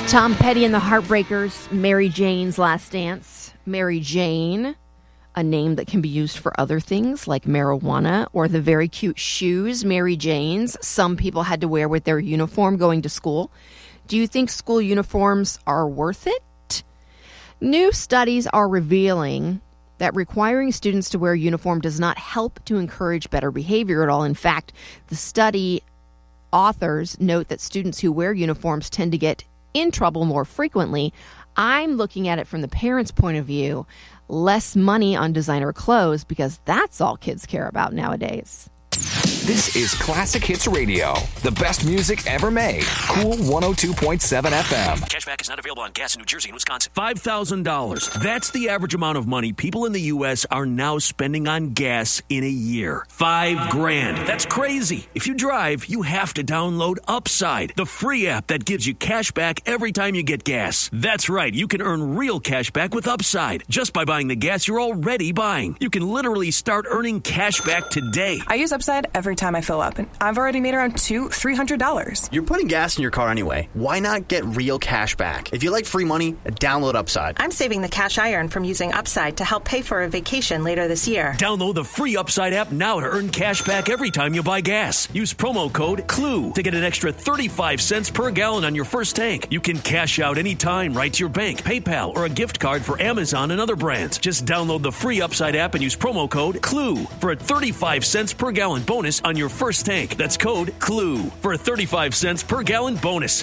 Tom Petty and the Heartbreakers, Mary Jane's Last Dance. Mary Jane, a name that can be used for other things like marijuana or the very cute shoes, Mary Jane's, some people had to wear with their uniform going to school. Do you think school uniforms are worth it? New studies are revealing that requiring students to wear a uniform does not help to encourage better behavior at all. In fact, the study authors note that students who wear uniforms tend to get in trouble more frequently. I'm looking at it from the parents' point of view. Less money on designer clothes because that's all kids care about nowadays. This is Classic Hits Radio, the best music ever made. Cool 102.7 FM. Cashback is not available on gas in New Jersey and Wisconsin. $5,000. That's the average amount of money people in the U.S. are now spending on gas in a year. $5,000. That's crazy. If you drive, you have to download Upside, the free app that gives you cash back every time you get gas. That's right. You can earn real cash back with Upside just by buying the gas you're already buying. You can literally start earning cash back today. I use Upside every time I fill up, and I've already made around $300. You're putting gas in your car anyway. Why not get real cash back? If you like free money, download Upside. I'm saving the cash I earn from using Upside to help pay for a vacation later this year. Download the free Upside app now to earn cash back every time you buy gas. Use promo code CLUE to get an extra 35 cents per gallon on your first tank. You can cash out anytime right to your bank, PayPal, or a gift card for Amazon and other brands. Just download the free Upside app and use promo code CLUE for a 35 cents per gallon bonus on your first tank. That's code CLUE for a 35 cents per gallon bonus.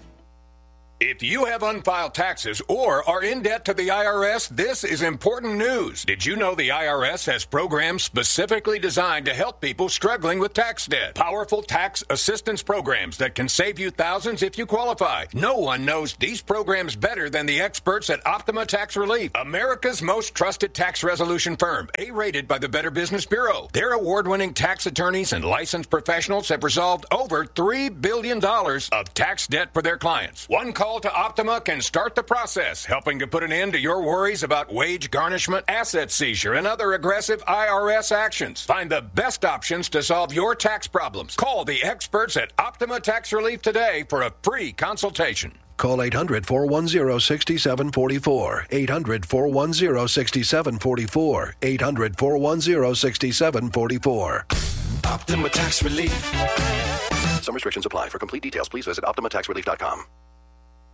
If you have unfiled taxes or are in debt to the IRS, this is important news. Did you know the IRS has programs specifically designed to help people struggling with tax debt? Powerful tax assistance programs that can save you thousands if you qualify. No one knows these programs better than the experts at Optima Tax Relief, America's most trusted tax resolution firm, A-rated by the Better Business Bureau. Their award-winning tax attorneys and licensed professionals have resolved over $3 billion of tax debt for their clients. One call to Optima can start the process, helping to put an end to your worries about wage garnishment, asset seizure, and other aggressive IRS actions. Find the best options to solve your tax problems. Call the experts at Optima Tax Relief today for a free consultation. Call 800-410-6744. 800-410-6744. 800-410-6744. Optima Tax Relief. Some restrictions apply. For complete details, please visit OptimaTaxRelief.com.